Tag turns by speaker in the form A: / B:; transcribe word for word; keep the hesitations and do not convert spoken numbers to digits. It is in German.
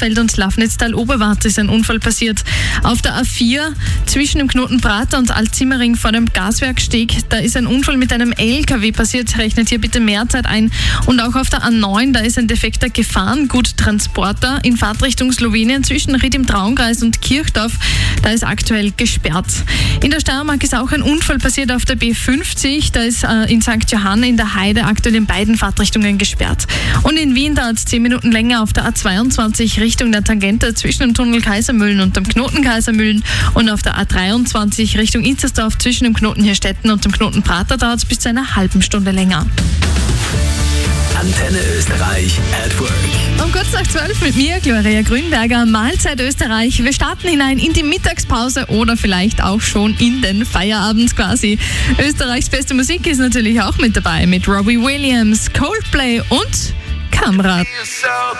A: Lafeld und Lafnitztal-Oberwart ist ein Unfall passiert. Auf der A vier zwischen dem Knoten Prater und Altzimmering vor dem Gaswerksteg, da ist ein Unfall mit einem L K W passiert. Rechnet hier bitte mehr Zeit ein. Und auch auf der A neun, da ist ein defekter Gefahrguttransporter in Fahrtrichtung Slowenien zwischen Ried im Traunkreis und Kirchdorf. Da ist aktuell gesperrt. In der Steiermark ist auch ein Unfall passiert auf der B fünfzig. Da ist äh, in Sankt Johann in der Heide aktuell in beiden Fahrtrichtungen gesperrt. Und in Wien dauert es zehn Minuten länger auf der A zweiundzwanzig Richtung der Tangente zwischen dem Tunnel Kaisermühlen und dem Knoten Kaisermühlen. Und auf der A dreiundzwanzig Richtung Inzersdorf zwischen dem Knoten Hirstetten und dem Knoten Prater dauert es bis zu einer halben Stunde länger.
B: Antenne Österreich at Work.
A: Um kurz nach zwölf mit mir, Gloria Grünberger, Mahlzeit Österreich. Wir starten hinein in die Mittagspause oder vielleicht auch schon in den Feierabend quasi. Österreichs beste Musik ist natürlich auch mit dabei mit Robbie Williams, Coldplay und Kamrat.